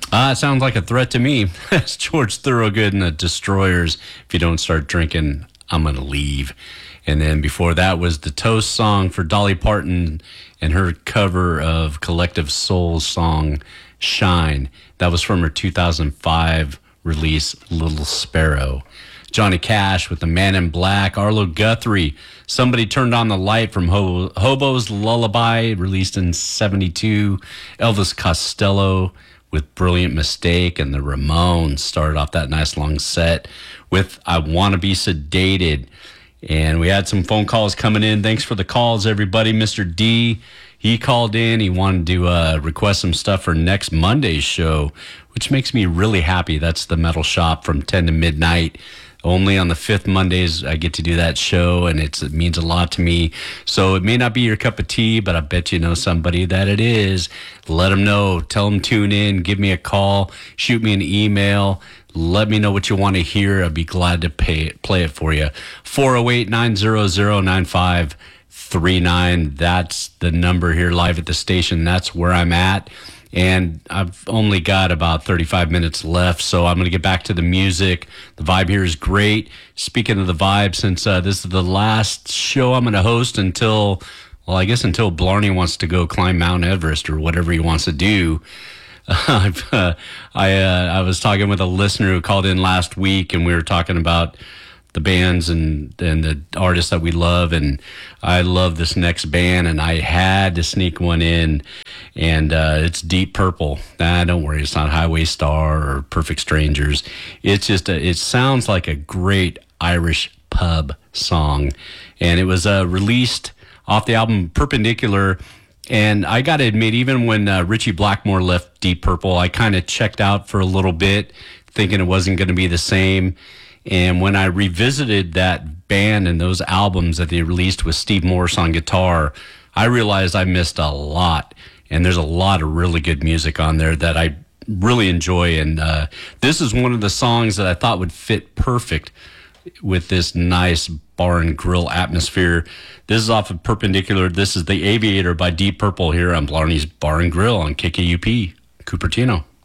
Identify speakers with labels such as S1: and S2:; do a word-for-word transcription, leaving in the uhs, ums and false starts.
S1: Uh, it sounds like a threat to me. It's George Thorogood and the Destroyers. If you don't start drinking, I'm going to leave. And then before that was the Toast song for Dolly Parton and her cover of Collective Soul's song, Shine. That was from her two thousand five release, Little Sparrow. Johnny Cash with The Man in Black. Arlo Guthrie, Somebody Turned on the Light from Ho- Hobo's Lullaby, released in seventy-two. Elvis Costello with Brilliant Mistake, and the Ramones started off that nice long set with I Wanna Be Sedated. And we had some phone calls coming in. Thanks for the calls, everybody. Mister D, he called in. He wanted to uh, request some stuff for next Monday's show, which makes me really happy. That's the Metal Shop from ten to midnight. Only on the fifth Mondays I get to do that show, and it's, it means a lot to me. So it may not be your cup of tea, but I bet you know somebody that it is. Let them know. Tell them tune in. Give me a call. Shoot me an email. Let me know what you want to hear. I'd be glad to pay it, play it for you. four oh eight, nine hundred, nine five three nine. That's the number here live at the station. That's where I'm at. And I've only got about thirty-five minutes left, so I'm going to get back to the music. The vibe here is great. Speaking of the vibe, since uh, this is the last show I'm going to host until, well, I guess until Blarney wants to go climb Mount Everest or whatever he wants to do. Uh, uh, I uh, I was talking with a listener who called in last week, and we were talking about the bands and, and the artists that we love, and I love this next band, and I had to sneak one in, and uh, it's Deep Purple. Nah, don't worry, it's not Highway Star or Perfect Strangers. It's just, a, it sounds like a great Irish pub song, and it was uh, released off the album Perpendicular. And I got to admit, even when uh, Richie Blackmore left Deep Purple, I kind of checked out for a little bit, thinking it wasn't going to be the same. And when I revisited that band and those albums that they released with Steve Morse on guitar, I realized I missed a lot. And there's a lot of really good music on there that I really enjoy. And uh, this is one of the songs that I thought would fit perfect with this nice bar and grill atmosphere. This is off of Perpendicular. This is The Aviator by Deep Purple here on Blarney's Bar and Grill on K K U P, Cupertino.